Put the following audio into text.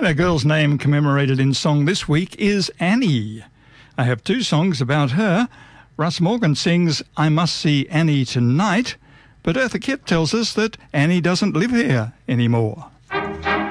And our girl's name commemorated in song this week is Annie. I have two songs about her. Russ Morgan sings I Must See Annie Tonight, but Eartha Kitt tells us that Annie doesn't live here anymore.